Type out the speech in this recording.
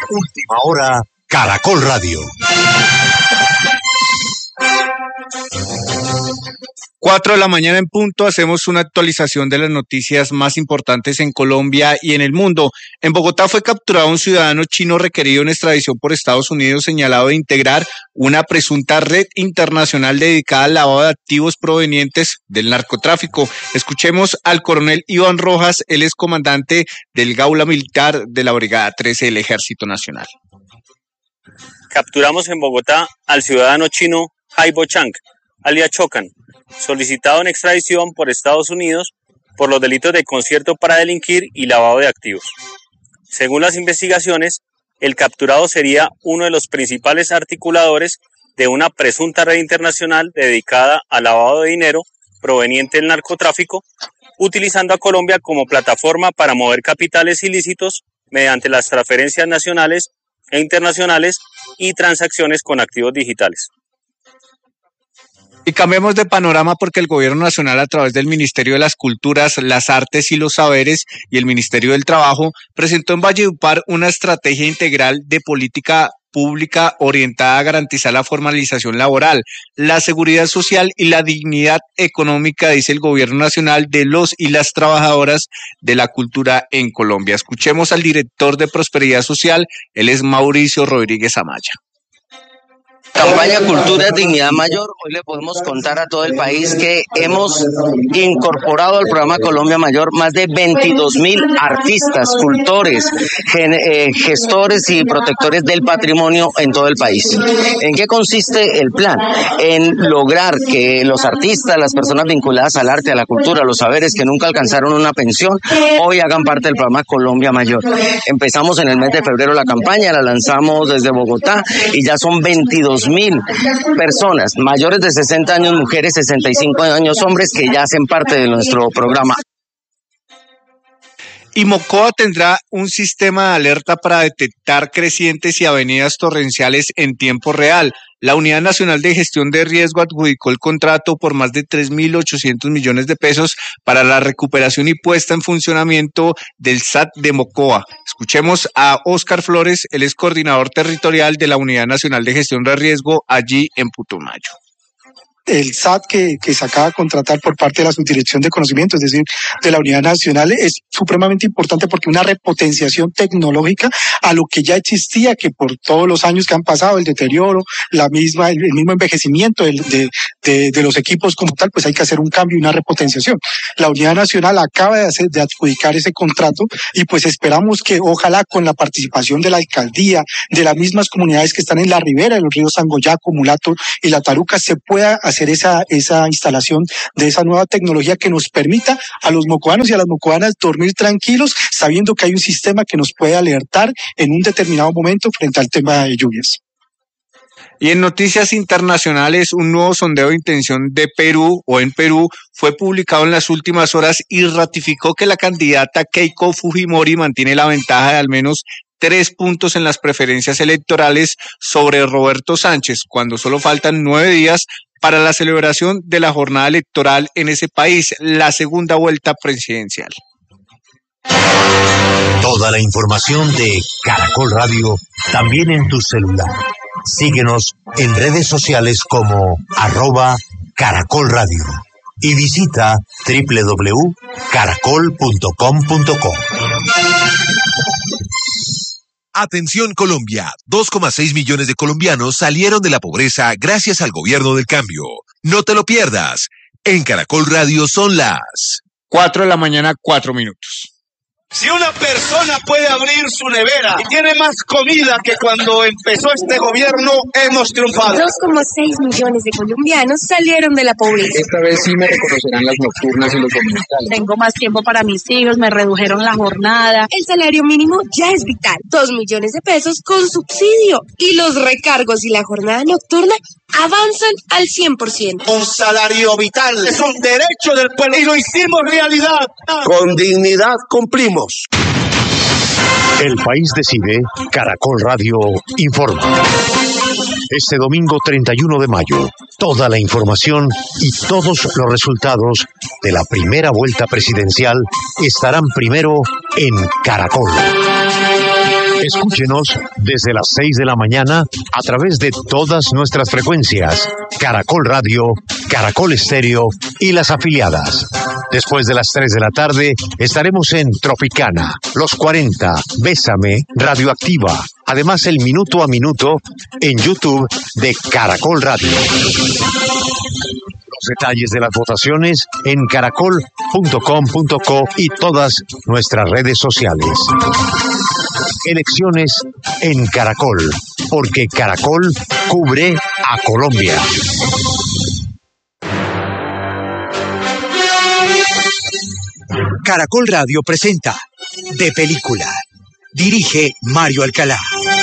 Última hora, Caracol Radio. 4 de la mañana en punto, hacemos una actualización de las noticias más importantes en Colombia y en el mundo. En Bogotá fue capturado un ciudadano chino requerido en extradición por Estados Unidos, señalado de integrar una presunta red internacional dedicada al lavado de activos provenientes del narcotráfico. Escuchemos al coronel Iván Rojas, él es comandante del Gaula Militar de la Brigada 13 del Ejército Nacional. Capturamos en Bogotá al ciudadano chino Haibo Chang, alias Chocan, solicitado en extradición por Estados Unidos por los delitos de concierto para delinquir y lavado de activos. Según las investigaciones, el capturado sería uno de los principales articuladores de una presunta red internacional dedicada al lavado de dinero proveniente del narcotráfico, utilizando a Colombia como plataforma para mover capitales ilícitos mediante las transferencias nacionales e internacionales y transacciones con activos digitales. Y cambiemos de panorama porque el Gobierno Nacional, a través del Ministerio de las Culturas, las Artes y los Saberes y el Ministerio del Trabajo, presentó en Valledupar una estrategia integral de política pública orientada a garantizar la formalización laboral, la seguridad social y la dignidad económica, dice el Gobierno Nacional, de los y las trabajadoras de la cultura en Colombia. Escuchemos al director de Prosperidad Social, él es Mauricio Rodríguez Amaya. Campaña Cultura Dignidad Mayor. Hoy le podemos contar a todo el país que hemos incorporado al programa Colombia Mayor más de 22,000 artistas, cultores, gestores y protectores del patrimonio en todo el país. ¿En qué consiste el plan? En lograr que los artistas, las personas vinculadas al arte, a la cultura, a los saberes que nunca alcanzaron una pensión, hoy hagan parte del programa Colombia Mayor. Empezamos en el mes de febrero la campaña, la lanzamos desde Bogotá y ya son 22,000 personas mayores de 60 años, mujeres, 65 años, hombres, que ya hacen parte de nuestro programa. Y Mocoa tendrá un sistema de alerta para detectar crecientes y avenidas torrenciales en tiempo real. La Unidad Nacional de Gestión de Riesgo adjudicó el contrato por más de 3.800 millones de pesos para la recuperación y puesta en funcionamiento del SAT de Mocoa. Escuchemos a Óscar Flores, él es coordinador territorial de la Unidad Nacional de Gestión de Riesgo allí en Putumayo. El SAT que se acaba de contratar por parte de la Subdirección de Conocimiento, es decir, de la Unidad Nacional, es supremamente importante porque una repotenciación tecnológica a lo que ya existía, que por todos los años que han pasado, el deterioro, el mismo envejecimiento de los equipos como tal, pues hay que hacer un cambio y una repotenciación. La Unidad Nacional acaba de adjudicar ese contrato y pues esperamos que ojalá con la participación de la alcaldía, de las mismas comunidades que están en la ribera de los ríos Sangoyaco, Mulato y La Taruca, se pueda hacer esa instalación de esa nueva tecnología que nos permita a los mocoanos y a las mocoanas dormir tranquilos, sabiendo que hay un sistema que nos puede alertar en un determinado momento frente al tema de lluvias. Y en noticias internacionales, un nuevo sondeo de intención de Perú en Perú fue publicado en las últimas horas y ratificó que la candidata Keiko Fujimori mantiene la ventaja de al menos 3 puntos en las preferencias electorales sobre Roberto Sánchez, cuando solo faltan 9 días para la celebración de la jornada electoral en ese país, la segunda vuelta presidencial. Toda la información de Caracol Radio también en tu celular. Síguenos en redes sociales como @Caracol Radio y visita www.caracol.com.co. Atención Colombia, 2,6 millones de colombianos salieron de la pobreza gracias al gobierno del cambio. No te lo pierdas. En Caracol Radio son las 4 de la mañana, 4 minutos. Si una persona puede abrir su nevera y tiene más comida que cuando empezó este gobierno, hemos triunfado. 2,6 millones de colombianos salieron de la pobreza. Esta vez sí me reconocerán las nocturnas y los dominicales. Tengo más tiempo para mis hijos, me redujeron la jornada. El salario mínimo ya es vital. 2 millones de pesos con subsidio. Y los recargos y la jornada nocturna avanzan al 100%. Un salario vital es un derecho del pueblo y lo hicimos realidad. Con dignidad cumplimos. El país decide, Caracol Radio informa. Este domingo 31 de mayo, toda la información y todos los resultados de la primera vuelta presidencial estarán primero en Caracol. Escúchenos desde las 6 de la mañana a través de todas nuestras frecuencias. Caracol Radio, Caracol Estéreo y las afiliadas. Después de las 3 de la tarde estaremos en Tropicana, Los 40, Bésame, Radioactiva. Además, el Minuto a Minuto en YouTube de Caracol Radio. Los detalles de las votaciones en caracol.com.co y todas nuestras redes sociales. Elecciones en Caracol, porque Caracol cubre a Colombia. Caracol Radio presenta De Película. Dirige Mario Alcalá.